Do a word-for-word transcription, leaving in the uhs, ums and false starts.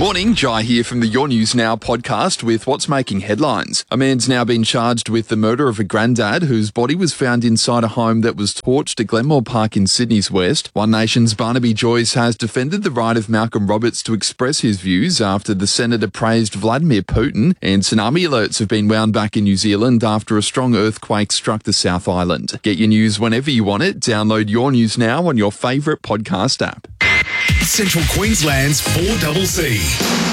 Morning, Jai here from the Your News Now podcast with what's making headlines. A man's now been charged with the murder of a granddad whose body was found inside a home that was torched at Glenmore Park in Sydney's West. One Nation's Barnaby Joyce has defended the right of Malcolm Roberts to express his views after the senator praised Vladimir Putin, and tsunami alerts have been wound back in New Zealand after a strong earthquake struck the South Island. Get your news whenever you want it. Download Your News Now on your favourite podcast app. Central Queensland's four C C.